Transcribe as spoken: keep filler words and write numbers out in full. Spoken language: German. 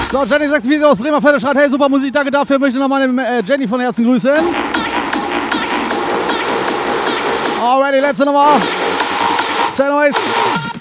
So, Jenny sechsundvierzig aus Bremerfelde schreibt, hey, super Musik, danke dafür. Möchte nochmal äh, Jenny von Herzen grüßen. Alrighty, letzte Nummer. Sehr nice.